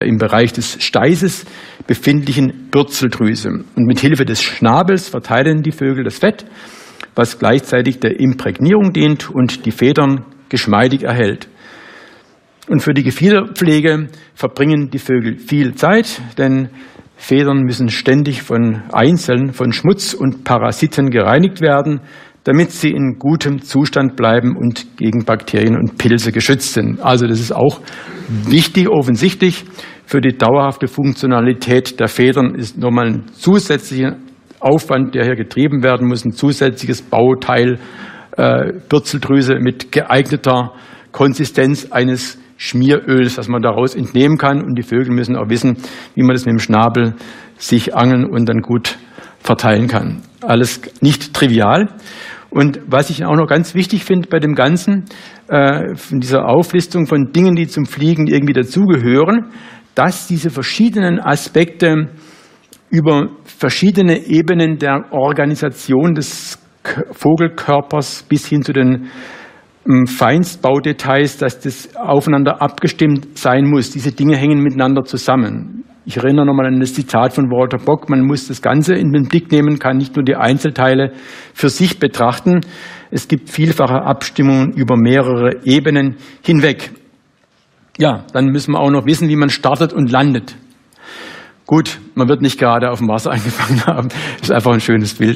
im Bereich des Steißes befindlichen Bürzeldrüse. Und mit Hilfe des Schnabels verteilen die Vögel das Fett, was gleichzeitig der Imprägnierung dient und die Federn geschmeidig erhält. Und für die Gefiederpflege verbringen die Vögel viel Zeit, denn Federn müssen ständig von Einzeln von Schmutz und Parasiten gereinigt werden, damit sie in gutem Zustand bleiben und gegen Bakterien und Pilze geschützt sind. Also das ist auch wichtig, offensichtlich. Für die dauerhafte Funktionalität der Federn ist nochmal ein zusätzlicher Aufwand, der hier getrieben werden muss, ein zusätzliches Bauteil, Bürzeldrüse mit geeigneter Konsistenz eines Schmieröls, das man daraus entnehmen kann. Und die Vögel müssen auch wissen, wie man das mit dem Schnabel sich angeln und dann gut verteilen kann. Alles nicht trivial. Und was ich auch noch ganz wichtig finde bei dem Ganzen, von dieser Auflistung von Dingen, die zum Fliegen irgendwie dazugehören, dass diese verschiedenen Aspekte über verschiedene Ebenen der Organisation des Vogelkörpers bis hin zu den Feinstbaudetails, dass das aufeinander abgestimmt sein muss. Diese Dinge hängen miteinander zusammen. Ich erinnere nochmal an das Zitat von Walter Bock, man muss das Ganze in den Blick nehmen, kann nicht nur die Einzelteile für sich betrachten. Es gibt vielfache Abstimmungen über mehrere Ebenen hinweg. Ja, dann müssen wir auch noch wissen, wie man startet und landet. Gut, man wird nicht gerade auf dem Wasser eingefangen haben, das ist einfach ein schönes Bild.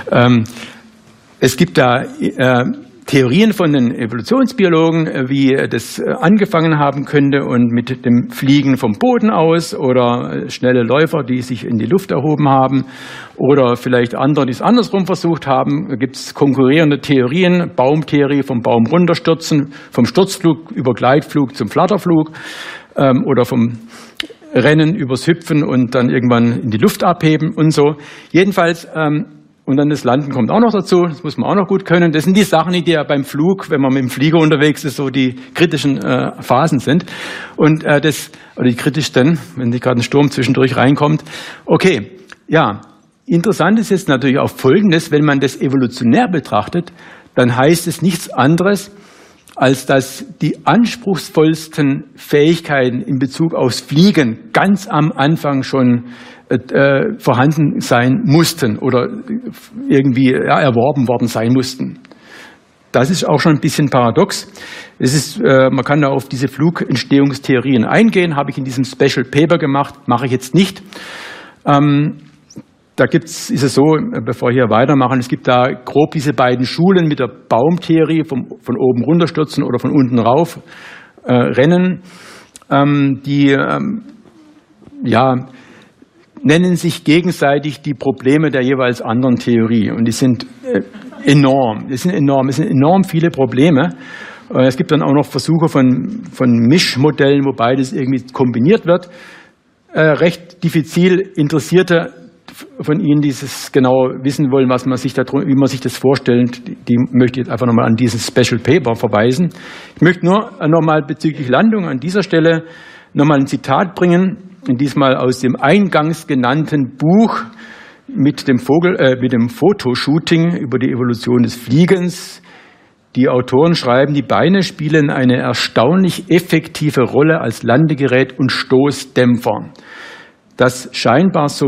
Es gibt da Theorien von den Evolutionsbiologen, wie das angefangen haben könnte und mit dem Fliegen vom Boden aus oder schnelle Läufer, die sich in die Luft erhoben haben oder vielleicht andere, die es andersrum versucht haben. Da gibt es konkurrierende Theorien, Baumtheorie, vom Baum runterstürzen, vom Sturzflug über Gleitflug zum Flatterflug oder vom Rennen übers Hüpfen und dann irgendwann in die Luft abheben und so. Jedenfalls und dann das Landen kommt auch noch dazu, das muss man auch noch gut können. Das sind die Sachen, die ja beim Flug, wenn man mit dem Flieger unterwegs ist, so die kritischen Phasen sind. Und oder die kritischsten, wenn gerade ein Sturm zwischendurch reinkommt. Okay, ja, interessant ist jetzt natürlich auch Folgendes, wenn man das evolutionär betrachtet, dann heißt es nichts anderes, als dass die anspruchsvollsten Fähigkeiten in Bezug aufs Fliegen ganz am Anfang schon vorhanden sein mussten oder irgendwie erworben worden sein mussten. Das ist auch schon ein bisschen paradox. Man kann da auf diese Flugentstehungstheorien eingehen, habe ich in diesem Special Paper gemacht, mache ich jetzt nicht. Da ist es so, bevor wir hier weitermachen, es gibt da grob diese beiden Schulen mit der Baumtheorie, von oben runterstürzen oder von unten rauf rennen, die nennen sich gegenseitig die Probleme der jeweils anderen Theorie. Und die sind enorm. Es sind enorm viele Probleme. Es gibt dann auch noch Versuche von Mischmodellen, wo beides irgendwie kombiniert wird. Recht diffizil Interessierte von Ihnen, die es genau wissen wollen, wie man sich das vorstellt, die möchte ich jetzt einfach nochmal an dieses Special Paper verweisen. Ich möchte nur nochmal bezüglich Landung an dieser Stelle nochmal ein Zitat bringen, diesmal aus dem eingangs genannten Buch mit dem Fotoshooting über die Evolution des Fliegens. Die Autoren schreiben, die Beine spielen eine erstaunlich effektive Rolle als Landegerät und Stoßdämpfer. Der scheinbar so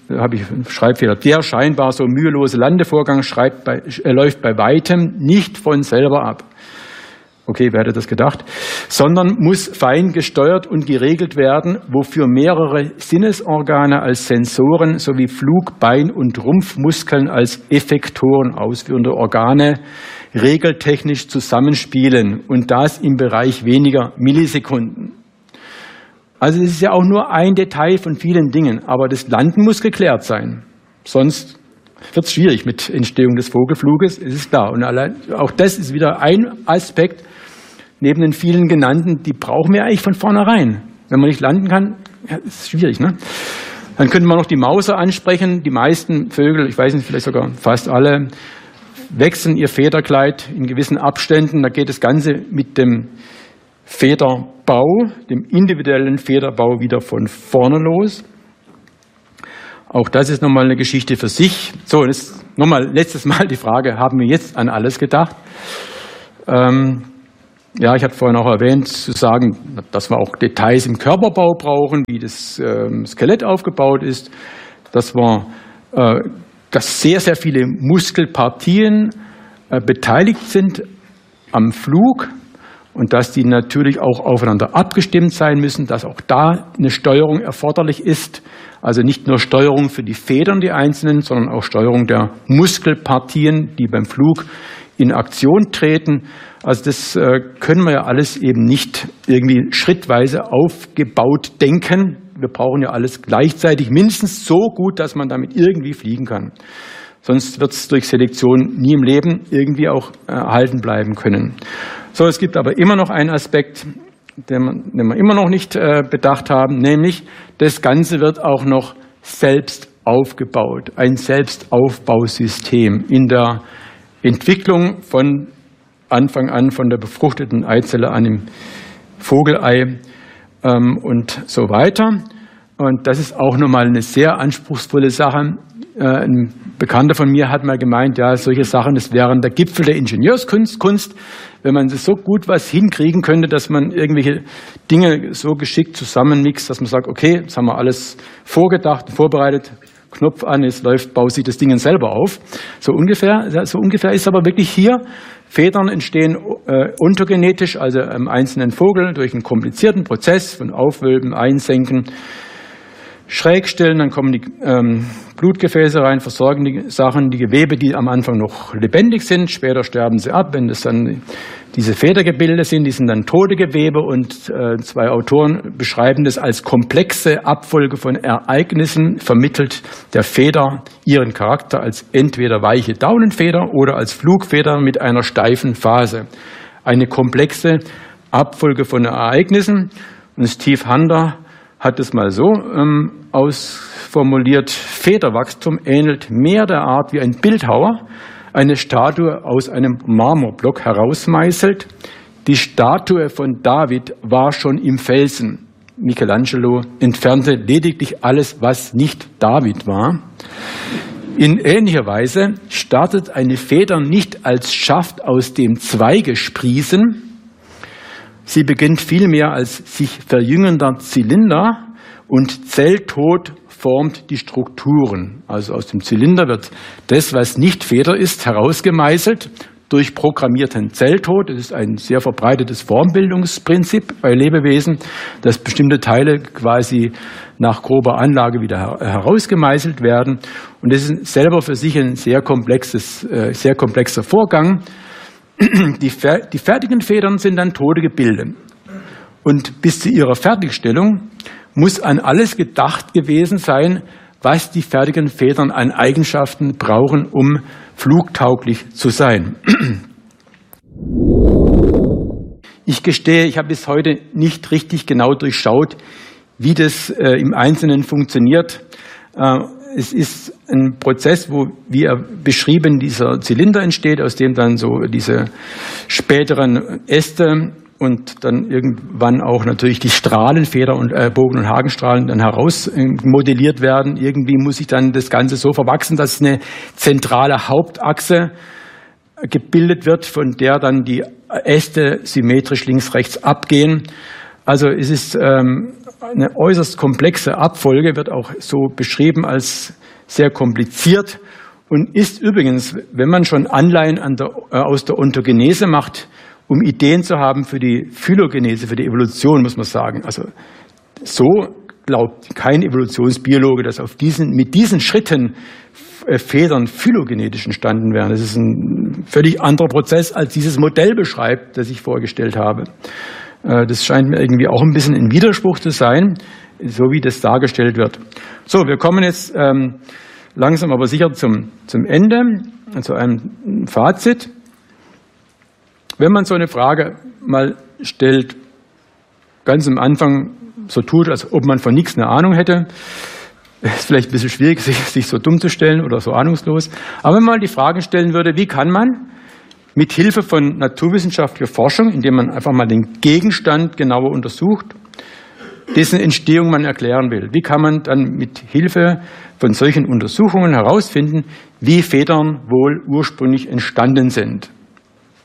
mühelose Landevorgang läuft bei weitem nicht von selber ab. Okay, wer hätte das gedacht? Sondern muss fein gesteuert und geregelt werden, wofür mehrere Sinnesorgane als Sensoren sowie Flug-, Bein- und Rumpfmuskeln als Effektoren ausführende Organe regeltechnisch zusammenspielen und das im Bereich weniger Millisekunden. Also es ist ja auch nur ein Detail von vielen Dingen, aber das Landen muss geklärt sein. Sonst wird es schwierig mit Entstehung des Vogelfluges, es ist klar. Und allein, auch das ist wieder ein Aspekt, neben den vielen genannten, die brauchen wir eigentlich von vornherein. Wenn man nicht landen kann, ja, ist es schwierig, ne? Dann könnte man noch die Mauser ansprechen. Die meisten Vögel, ich weiß nicht, vielleicht sogar fast alle, wechseln ihr Federkleid in gewissen Abständen. Da geht das Ganze mit dem Federbau, dem individuellen Federbau wieder von vorne los. Auch das ist nochmal eine Geschichte für sich. So, jetzt nochmal letztes Mal die Frage, haben wir jetzt an alles gedacht? Ja, ich hatte vorhin auch erwähnt, zu sagen, dass wir auch Details im Körperbau brauchen, wie das Skelett aufgebaut ist, dass sehr, sehr viele Muskelpartien beteiligt sind am Flug und dass die natürlich auch aufeinander abgestimmt sein müssen, dass auch da eine Steuerung erforderlich ist. Also nicht nur Steuerung für die Federn, die einzelnen, sondern auch Steuerung der Muskelpartien, die beim Flug in Aktion treten. Also das können wir ja alles eben nicht irgendwie schrittweise aufgebaut denken. Wir brauchen ja alles gleichzeitig mindestens so gut, dass man damit irgendwie fliegen kann. Sonst wird es durch Selektion nie im Leben irgendwie auch erhalten bleiben können. So, es gibt aber immer noch einen Aspekt, den wir immer noch nicht bedacht haben, nämlich das Ganze wird auch noch selbst aufgebaut, ein Selbstaufbausystem in der Entwicklung von Anfang an, von der befruchteten Eizelle an dem Vogelei und so weiter. Und das ist auch nochmal eine sehr anspruchsvolle Sache. Ein Bekannter von mir hat mal gemeint, ja, solche Sachen, das wären der Gipfel der Ingenieurskunst, wenn man so gut was hinkriegen könnte, dass man irgendwelche Dinge so geschickt zusammenmixt, dass man sagt, okay, jetzt haben wir alles vorgedacht, vorbereitet, Knopf an, es läuft, baut sich das Ding selber auf. So ungefähr ist aber wirklich hier. Federn entstehen ontogenetisch, also im einzelnen Vogel durch einen komplizierten Prozess von Aufwölben, Einsenken, Schrägstellen, dann kommen die Blutgefäße rein, versorgen die Sachen, die Gewebe, die am Anfang noch lebendig sind, später sterben sie ab, wenn das dann diese Federgebilde sind, die sind dann tote Gewebe und zwei Autoren beschreiben das als komplexe Abfolge von Ereignissen, vermittelt der Feder ihren Charakter als entweder weiche Daunenfeder oder als Flugfeder mit einer steifen Phase. Eine komplexe Abfolge von Ereignissen. Und Steve Hunter hat es mal so ausformuliert: Federwachstum ähnelt mehr der Art, wie ein Bildhauer eine Statue aus einem Marmorblock herausmeißelt. Die Statue von David war schon im Felsen. Michelangelo entfernte lediglich alles, was nicht David war. In ähnlicher Weise startet eine Feder nicht als Schaft, aus dem Zweige sprießen. Sie beginnt vielmehr als sich verjüngender Zylinder und Zelltod formt die Strukturen. Also aus dem Zylinder wird das, was nicht Feder ist, herausgemeißelt durch programmierten Zelltod. Das ist ein sehr verbreitetes Formbildungsprinzip bei Lebewesen, dass bestimmte Teile quasi nach grober Anlage wieder herausgemeißelt werden. Und das ist selber für sich ein sehr komplexer Vorgang. Die fertigen Federn sind dann tote Gebilde. Und bis zu ihrer Fertigstellung muss an alles gedacht gewesen sein, was die fertigen Federn an Eigenschaften brauchen, um flugtauglich zu sein. Ich gestehe, ich habe bis heute nicht richtig genau durchschaut, wie das im Einzelnen funktioniert. Es ist ein Prozess, wo, wie er beschrieben, dieser Zylinder entsteht, aus dem dann so diese späteren Äste und dann irgendwann auch natürlich die Strahlenfeder und Bogen- und Hakenstrahlen dann heraus modelliert werden. Irgendwie muss sich dann das Ganze so verwachsen, dass eine zentrale Hauptachse gebildet wird, von der dann die Äste symmetrisch links-rechts abgehen. Also es ist eine äußerst komplexe Abfolge, wird auch so beschrieben als sehr kompliziert und ist übrigens, wenn man schon Anleihen aus der Ontogenese macht, um Ideen zu haben für die Phylogenese, für die Evolution, muss man sagen. Also so glaubt kein Evolutionsbiologe, dass mit diesen Schritten Federn phylogenetisch entstanden wären. Das ist ein völlig anderer Prozess, als dieses Modell beschreibt, das ich vorgestellt habe. Das scheint mir irgendwie auch ein bisschen ein Widerspruch zu sein, so wie das dargestellt wird. So, wir kommen jetzt langsam aber sicher zum Ende, zu einem Fazit. Wenn man so eine Frage mal stellt, ganz am Anfang so tut, als ob man von nichts eine Ahnung hätte, ist vielleicht ein bisschen schwierig, sich so dumm zu stellen oder so ahnungslos. Aber wenn man mal die Frage stellen würde, wie kann man mit Hilfe von naturwissenschaftlicher Forschung, indem man einfach mal den Gegenstand genauer untersucht, dessen Entstehung man erklären will, wie kann man dann mit Hilfe von solchen Untersuchungen herausfinden, wie Federn wohl ursprünglich entstanden sind?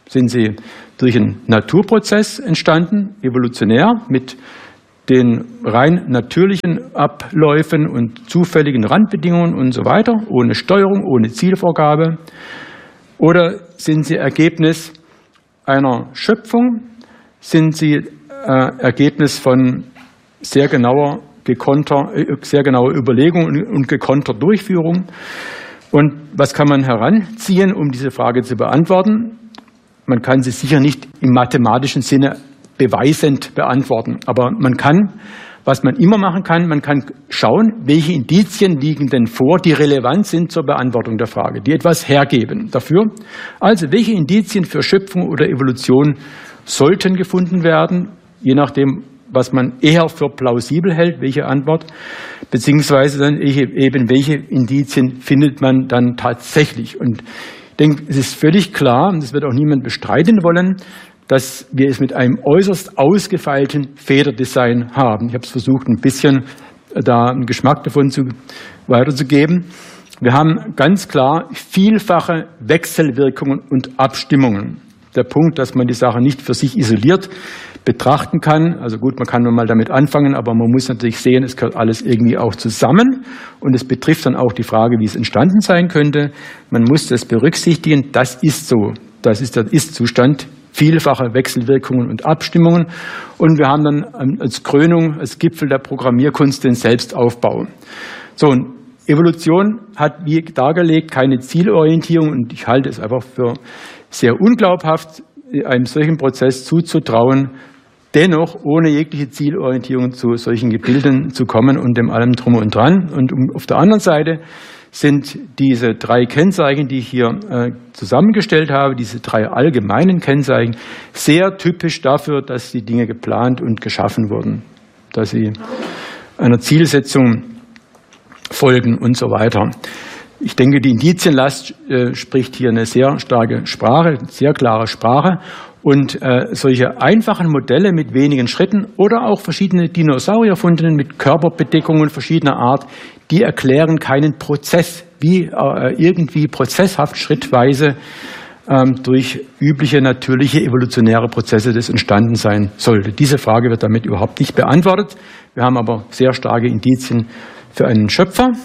Sind sie durch einen Naturprozess entstanden, evolutionär, mit den rein natürlichen Abläufen und zufälligen Randbedingungen und so weiter, ohne Steuerung, ohne Zielvorgabe? Oder sind sie Ergebnis einer Schöpfung? Sind sie Ergebnis von sehr genauer Überlegung und gekonnter Durchführung? Und was kann man heranziehen, um diese Frage zu beantworten? Man kann sie sicher nicht im mathematischen Sinne beweisend beantworten, aber man kann, was man immer machen kann, man kann schauen, welche Indizien liegen denn vor, die relevant sind zur Beantwortung der Frage, die etwas hergeben dafür. Also welche Indizien für Schöpfung oder Evolution sollten gefunden werden, je nachdem, was man eher für plausibel hält, welche Antwort, beziehungsweise dann eben welche Indizien findet man dann tatsächlich. Und ich denke, es ist völlig klar, und das wird auch niemand bestreiten wollen, dass wir es mit einem äußerst ausgefeilten Federdesign haben. Ich habe es versucht, ein bisschen da einen Geschmack davon weiterzugeben. Wir haben ganz klar vielfache Wechselwirkungen und Abstimmungen. Der Punkt, dass man die Sache nicht für sich isoliert betrachten kann. Also gut, man kann nur mal damit anfangen, aber man muss natürlich sehen, es gehört alles irgendwie auch zusammen. Und es betrifft dann auch die Frage, wie es entstanden sein könnte. Man muss das berücksichtigen. Das ist so. Das ist der Ist-Zustand. Vielfache Wechselwirkungen und Abstimmungen. Und wir haben dann als Krönung, als Gipfel der Programmierkunst den Selbstaufbau. So, und Evolution hat, wie dargelegt, keine Zielorientierung. Und ich halte es einfach für sehr unglaubhaft, einem solchen Prozess zuzutrauen, dennoch ohne jegliche Zielorientierung zu solchen Gebilden zu kommen und dem allem drum und dran. Und auf der anderen Seite sind diese drei Kennzeichen, die ich hier zusammengestellt habe, diese drei allgemeinen Kennzeichen, sehr typisch dafür, dass die Dinge geplant und geschaffen wurden, dass sie einer Zielsetzung folgen und so weiter. Ich denke, die Indizienlast spricht hier eine sehr starke Sprache, sehr klare Sprache. Und solche einfachen Modelle mit wenigen Schritten oder auch verschiedene Dinosaurierfunde mit Körperbedeckungen verschiedener Art, die erklären keinen Prozess, wie irgendwie prozesshaft schrittweise durch übliche natürliche evolutionäre Prozesse das entstanden sein sollte. Diese Frage wird damit überhaupt nicht beantwortet. Wir haben aber sehr starke Indizien für einen Schöpfer.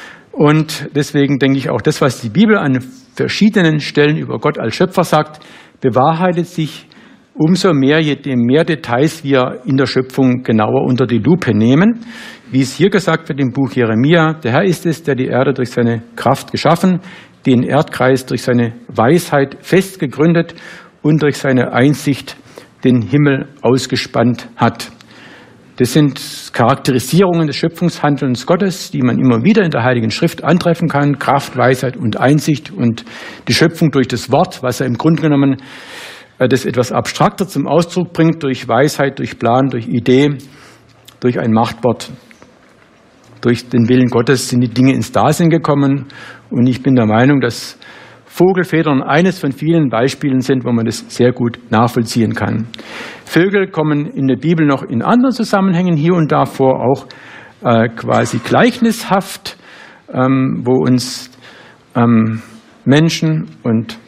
Und deswegen denke ich auch, das, was die Bibel an verschiedenen Stellen über Gott als Schöpfer sagt, bewahrheitet sich umso mehr, je mehr Details wir in der Schöpfung genauer unter die Lupe nehmen. Wie es hier gesagt wird im Buch Jeremia, der Herr ist es, der die Erde durch seine Kraft geschaffen, den Erdkreis durch seine Weisheit fest gegründet und durch seine Einsicht den Himmel ausgespannt hat. Das sind Charakterisierungen des Schöpfungshandelns Gottes, die man immer wieder in der Heiligen Schrift antreffen kann. Kraft, Weisheit und Einsicht und die Schöpfung durch das Wort, was er im Grunde genommen das etwas abstrakter zum Ausdruck bringt, durch Weisheit, durch Plan, durch Idee, durch ein Machtwort. Durch den Willen Gottes sind die Dinge ins Dasein gekommen. Und ich bin der Meinung, dass Vogelfedern eines von vielen Beispielen sind, wo man das sehr gut nachvollziehen kann. Vögel kommen in der Bibel noch in anderen Zusammenhängen hier und da vor, auch quasi gleichnishaft, wo uns Menschen und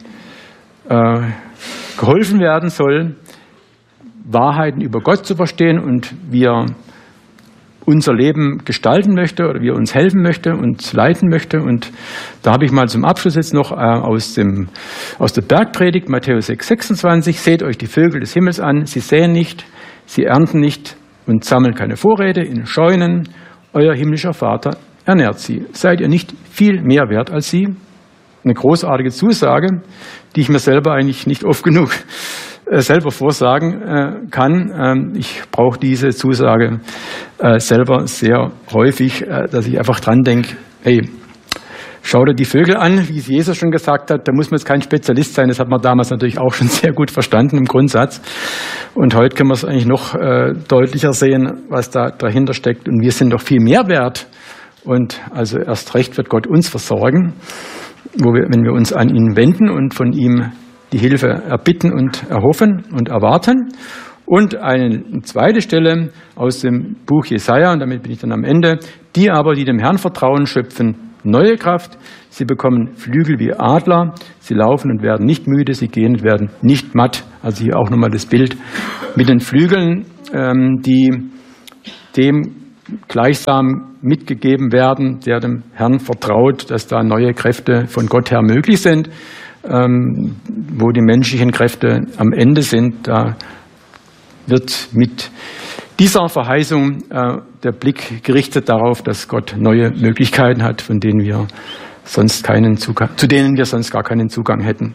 geholfen werden soll, Wahrheiten über Gott zu verstehen und wie er unser Leben gestalten möchte oder wie er uns helfen möchte und leiten möchte. Und da habe ich mal zum Abschluss jetzt noch aus der Bergpredigt, Matthäus 6,26, seht euch die Vögel des Himmels an, sie säen nicht, sie ernten nicht und sammeln keine Vorräte in Scheunen, euer himmlischer Vater ernährt sie. Seid ihr nicht viel mehr wert als sie? Eine großartige Zusage, die ich mir selber eigentlich nicht oft genug selber vorsagen kann. Ich brauche diese Zusage selber sehr häufig, dass ich einfach dran denke, hey, schau dir die Vögel an, wie es Jesus schon gesagt hat, da muss man jetzt kein Spezialist sein, das hat man damals natürlich auch schon sehr gut verstanden im Grundsatz. Und heute können wir es eigentlich noch deutlicher sehen, was da dahinter steckt. Und wir sind doch viel mehr wert. Und also erst recht wird Gott uns versorgen, wenn wir uns an ihn wenden und von ihm die Hilfe erbitten und erhoffen und erwarten. Und eine zweite Stelle aus dem Buch Jesaja, und damit bin ich dann am Ende, die aber, die dem Herrn vertrauen, schöpfen neue Kraft. Sie bekommen Flügel wie Adler. Sie laufen und werden nicht müde. Sie gehen und werden nicht matt. Also hier auch nochmal das Bild mit den Flügeln, die dem gleichsam mitgegeben werden, der dem Herrn vertraut, dass da neue Kräfte von Gott her möglich sind. Wo die menschlichen Kräfte am Ende sind, da wird mit dieser Verheißung der Blick gerichtet darauf, dass Gott neue Möglichkeiten hat, zu denen wir sonst gar keinen Zugang hätten.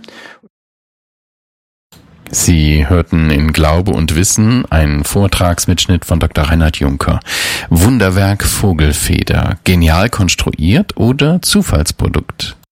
Sie hörten in Glaube und Wissen einen Vortragsmitschnitt von Dr. Reinhard Juncker. Wunderwerk Vogelfeder, genial konstruiert oder Zufallsprodukt?